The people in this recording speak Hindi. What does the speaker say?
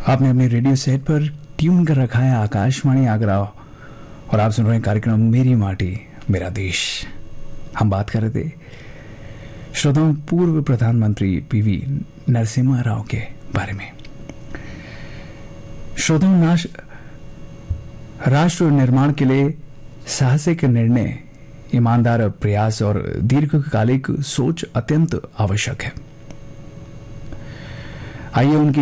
आपने अपने रेडियो सेट पर ट्यून कर रखा है आकाशवाणी आगरा और आप सुन रहे हैं कार्यक्रम मेरी माटी मेरा देश। हम बात कर रहे थे श्रोताओं पूर्व प्रधानमंत्री पीवी नरसिम्हा राव के बारे में। श्रोताओं, राष्ट्र निर्माण के लिए साहसिक निर्णय, ईमानदार प्रयास और दीर्घकालिक सोच अत्यंत आवश्यक है। आइए उनकी